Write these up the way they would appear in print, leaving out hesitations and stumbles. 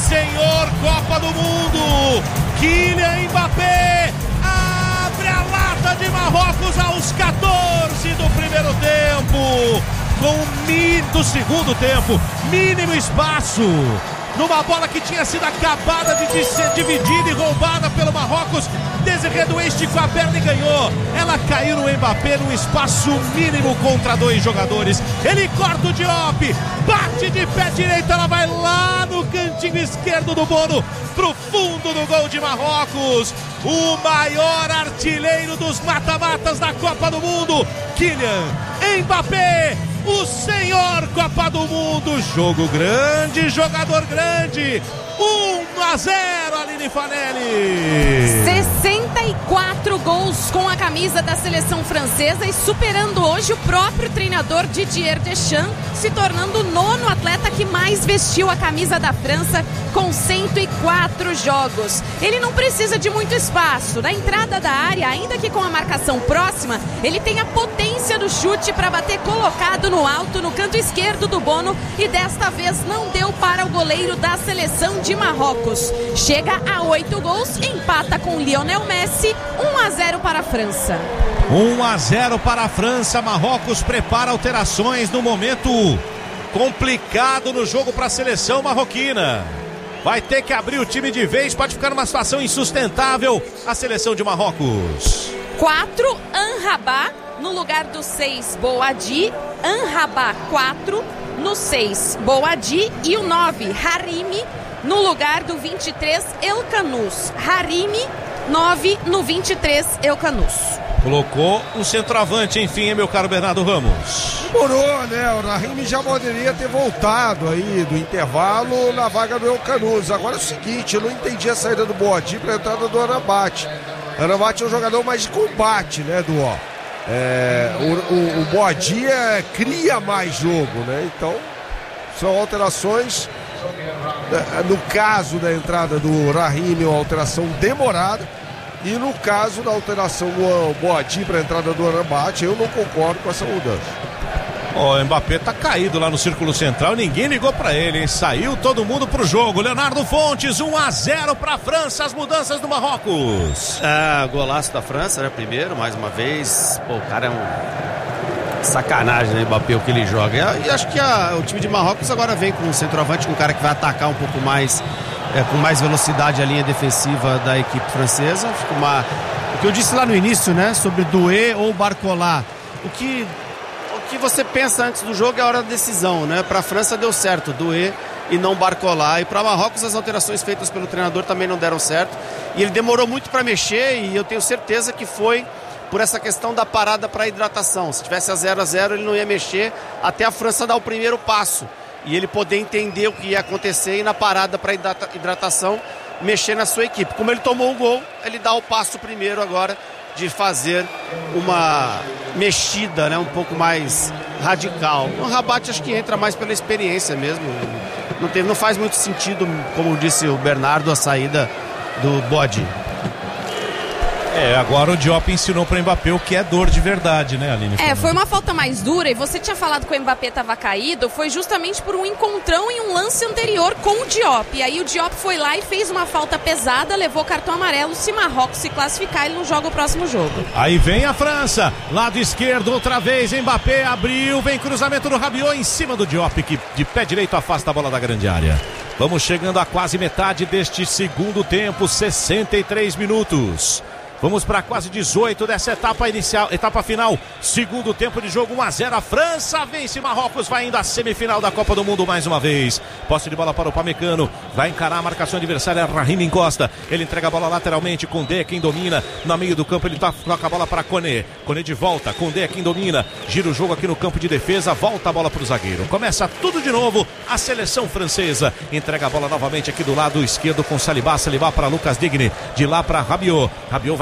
senhor Copa do Mundo, Kylian Mbappé abre a lata de Marrocos aos 14 do primeiro tempo, do segundo tempo, mínimo espaço, numa bola que tinha sido acabada de ser dividida e roubada pelo Marrocos. Desiré Doué esticou a perna e ganhou. Ela caiu no Mbappé num espaço mínimo contra dois jogadores. Ele corta o Diop, bate de pé direito, ela vai lá no cantinho esquerdo do Bono, pro fundo do gol de Marrocos. O maior artilheiro dos mata-matas da Copa do Mundo, Kylian Mbappé, o senhor Copa do Mundo. Jogo grande, jogador grande. 1-0, Aline Fanelli. 64 gols com a camisa da seleção francesa e superando hoje o próprio treinador Didier Deschamps, se tornando o nono atleta que mais vestiu a camisa da França, com 104 jogos. Ele não precisa de muito espaço. Na entrada da área, ainda que com a marcação próxima, ele tem a potência do chute para bater colocado no alto, no canto esquerdo do Bono, e desta vez não deu para o goleiro da seleção de Marrocos. Chega a 8 gols, empata com Lionel Messi. 1-0 para a França. 1-0 para a França. Marrocos prepara alterações no momento complicado no jogo para a seleção marroquina. Vai ter que abrir o time de vez, pode ficar numa situação insustentável a seleção de Marrocos. 4, Amrabat no lugar do 6, Boadi. Amrabat 4, no 6, Boadi, e o 9, Harimi, no lugar do 23, El Khanous. Harimi, 9, no 23, El Khanous. Colocou o centroavante, enfim, meu caro Bernardo Ramos. Demorou, né? O Harimi já poderia ter voltado aí do intervalo na vaga do El Khanous. Agora é o seguinte, eu não entendi a saída do Boadi para a entrada do Amrabat. O Amrabat é um jogador mais de combate, né, o Boadi cria mais jogo, né? Então, são alterações. No caso da entrada do Rahimi, uma alteração demorada. E no caso da alteração do Boadi para a entrada do Amrabat, eu não concordo com essa mudança. O Mbappé tá caído lá no círculo central, ninguém ligou pra ele, hein? Saiu todo mundo pro jogo. Leonardo Fontes, 1-0 pra França, as mudanças do Marrocos. Golaço da França, né? Primeiro, mais uma vez. Pô, o cara é um sacanagem, né? Mbappé, o que ele joga. E acho que o time de Marrocos agora vem com um centroavante, com um cara que vai atacar um pouco mais, com mais velocidade a linha defensiva da equipe francesa. O que eu disse lá no início, né? Sobre Doué ou Barcola. O que você pensa antes do jogo é a hora da decisão, né? Para a França deu certo, Doué e não Barcola. E para Marrocos as alterações feitas pelo treinador também não deram certo. E ele demorou muito para mexer, e eu tenho certeza que foi por essa questão da parada para hidratação. Se tivesse a 0-0 ele não ia mexer até a França dar o primeiro passo e ele poder entender o que ia acontecer, e na parada para hidratação mexer na sua equipe. Como ele tomou o gol, ele dá o passo primeiro agora de fazer uma mexida, né, um pouco mais radical. O Rabat acho que entra mais pela experiência mesmo. Não faz muito sentido, como disse o Bernardo, a saída do Boadi. Agora o Diop ensinou para o Mbappé o que é dor de verdade, né, Aline? Foi uma falta mais dura, e você tinha falado que o Mbappé estava caído, foi justamente por um encontrão em um lance anterior com o Diop. E aí o Diop foi lá e fez uma falta pesada, levou cartão amarelo. Se Marrocos se classificar, ele não joga o próximo jogo. Aí vem a França, lado esquerdo outra vez, Mbappé abriu, vem cruzamento do Rabiot em cima do Diop, que de pé direito afasta a bola da grande área. Vamos chegando a quase metade deste segundo tempo, 63 minutos. Vamos para quase 18 dessa etapa inicial, etapa final, segundo tempo de jogo, 1-0. A França vence Marrocos, vai indo à semifinal da Copa do Mundo mais uma vez. Posse de bola para o Pamecano, vai encarar a marcação adversária, Rahimi encosta, ele entrega a bola lateralmente, Condé quem domina, no meio do campo ele toca a bola para Koné de volta, Condé quem domina, gira o jogo aqui no campo de defesa, volta a bola para o zagueiro, começa tudo de novo, a seleção francesa, entrega a bola novamente aqui do lado esquerdo com Saliba para Lucas Digne, de lá para Rabiot vai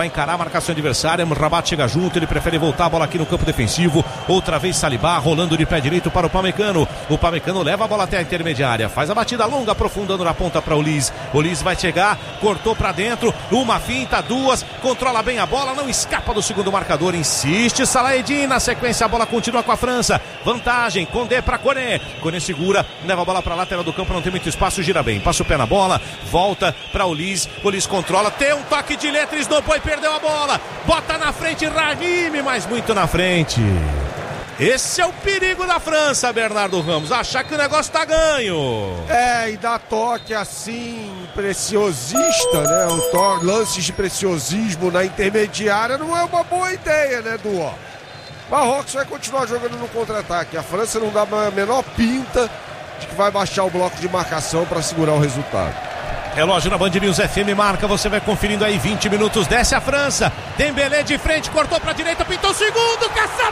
vai encarar a marcação adversária. Rabat chega junto, ele prefere voltar a bola aqui no campo defensivo. Outra vez Salibá, rolando de pé direito para o Pamecano. O Pamecano leva a bola até a intermediária, faz a batida longa, aprofundando na ponta para o Ulis. O Ulis vai chegar, cortou para dentro, uma finta, duas, controla bem a bola, não escapa do segundo marcador, insiste Salahedin, na sequência a bola continua com a França, vantagem, Condé para Koné, Koné segura, leva a bola para a lateral do campo, não tem muito espaço, gira bem, passa o pé na bola, volta para o Ulis controla, tem um toque de letra, esnopou e perdeu a bola, bota na frente Rahimi, mas muito na frente. Esse é o perigo da França, Bernardo Ramos, achar que o negócio tá ganho. E dá toque assim, preciosista, né? Lances de preciosismo na intermediária não é uma boa ideia, né, Duó? Marrocos vai continuar jogando no contra-ataque. A França não dá a menor pinta de que vai baixar o bloco de marcação para segurar o resultado. Relógio na Band News FM marca, você vai conferindo aí 20 minutos, desce a França, Dembélé de frente, cortou pra direita, pintou o segundo, caçado!